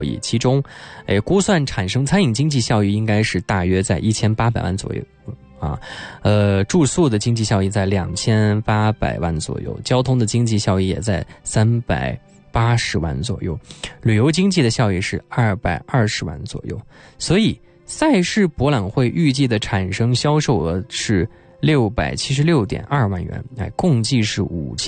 益，其中估算产生餐饮经济效益应该是大约在1800万左右啊，住宿的经济效益在2800万左右，交通的经济效益也在380万左右，旅游经济的效益是220万左右。所以赛事博览会预计的产生销售额是676.2万元，共计是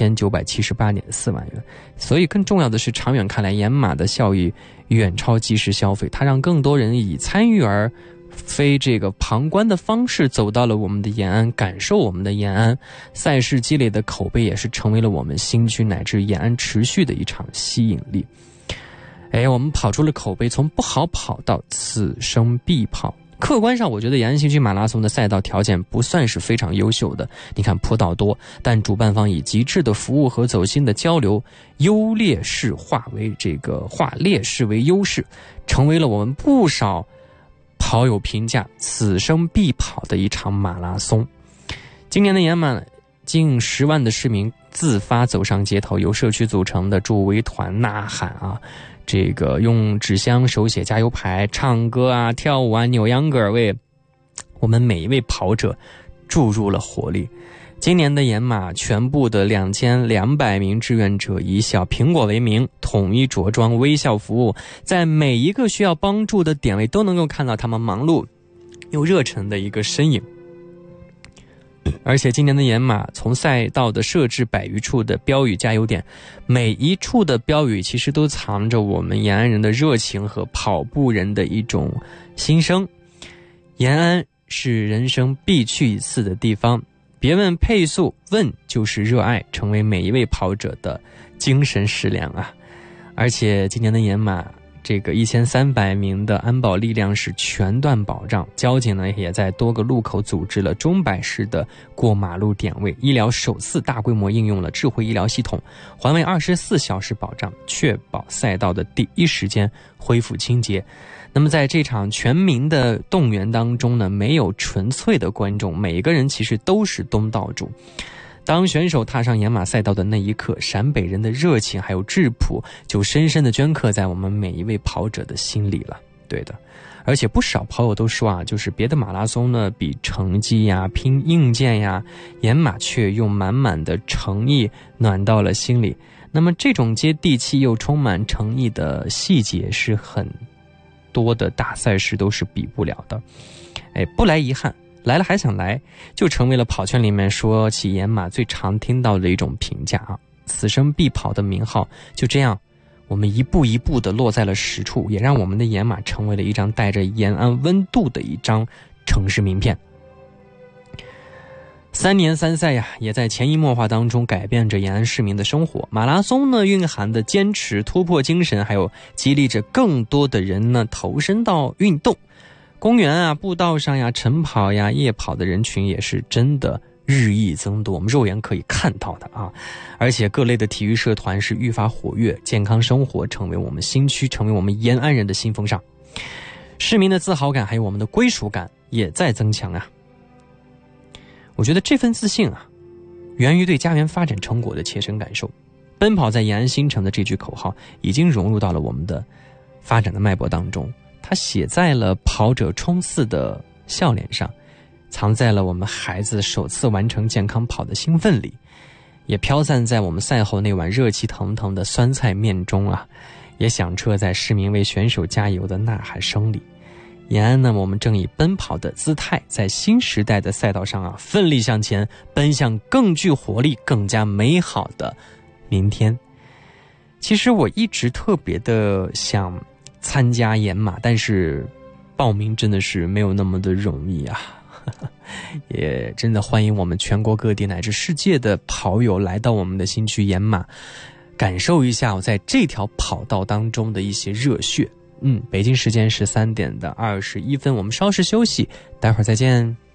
5978.4万元。所以更重要的是，长远看来，延马的效益远超即时消费，它让更多人以参与而非这个旁观的方式走到了我们的延安，感受我们的延安。赛事积累的口碑也是成为了我们新区乃至延安持续的一场吸引力。我们跑出了口碑，从不好跑到此生必跑。客观上我觉得延安新区马拉松的赛道条件不算是非常优秀的，你看坡道多，但主办方以极致的服务和走心的交流，优劣势化劣势为优势，成为了我们不少跑友评价此生必跑的一场马拉松。今年的延马近10万的市民自发走上街头，由社区组成的助威团呐喊啊，这个用纸箱手写加油牌，唱歌啊，跳舞啊，扭秧歌，为我们每一位跑者注入了活力。今年的延马全部的2200名志愿者以小苹果为名，统一着装，微笑服务，在每一个需要帮助的点位都能够看到他们忙碌又热忱的一个身影。而且今年的延马从赛道的设置100余处的标语加油点，每一处的标语其实都藏着我们延安人的热情和跑步人的一种心声。延安是人生必去一次的地方，别问配速，问就是热爱，成为每一位跑者的精神食粮啊！而且今年的延马这个1300名的安保力量是全段保障，交警呢也在多个路口组织了钟摆式的过马路点位，医疗首次大规模应用了智慧医疗系统，环卫24小时保障，确保赛道的第一时间恢复清洁。那么在这场全民的动员当中呢，没有纯粹的观众，每一个人其实都是东道主。当选手踏上延马赛道的那一刻，陕北人的热情还有质朴就深深地镌刻在我们每一位跑者的心里了。对的，而且不少跑友都说啊，就是别的马拉松呢比成绩呀拼硬件呀，延马却用满满的诚意暖到了心里。那么这种接地气又充满诚意的细节是很多的大赛事都是比不了的。不来遗憾，来了还想来，就成为了跑圈里面说起延马最常听到的一种评价啊。此生必跑的名号就这样我们一步一步地落在了实处，也让我们的延马成为了一张带着延安温度的一张城市名片。3年3赛呀，也在潜移默化当中改变着延安市民的生活。马拉松呢，蕴含的坚持、突破精神，还有激励着更多的人呢投身到运动。公园啊、步道上呀、晨跑呀、夜跑的人群也是真的日益增多，我们肉眼可以看到的啊。而且各类的体育社团是愈发活跃，健康生活成为我们新区、成为我们延安人的新风尚。市民的自豪感还有我们的归属感也在增强啊。我觉得这份自信啊，源于对家园发展成果的切身感受。奔跑在延安新城的这句口号已经融入到了我们的发展的脉搏当中，它写在了跑者冲刺的笑脸上，藏在了我们孩子首次完成健康跑的兴奋里，也飘散在我们赛后那碗热气腾腾的酸菜面中啊，也响彻在市民为选手加油的呐喊声里。延安呢，我们正以奔跑的姿态，在新时代的赛道上啊，奋力向前，奔向更具活力、更加美好的明天。其实我一直特别的想参加延马，但是报名真的是没有那么的容易啊。也真的欢迎我们全国各地乃至世界的跑友来到我们的新区延马，感受一下我在这条跑道当中的一些热血。北京时间13点21分，我们稍事休息，待会儿再见。